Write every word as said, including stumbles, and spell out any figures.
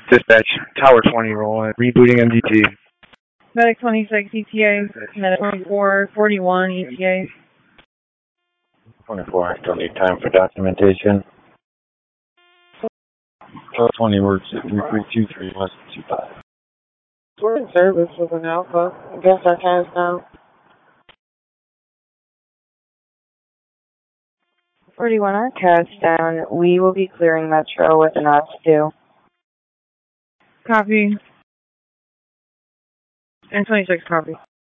Dispatch, Tower twenty rolling, rebooting M D T. Medic twenty-six E T A, Medic twenty-four forty-one E T A. twenty-four, I still need time for documentation. twelve twenty works at three three two three, less than two five. We're in service with an Alpha. I guess our time's down. forty-one, our car's down. We will be clearing Metro with an O S two. Copy. And twenty-six, copy.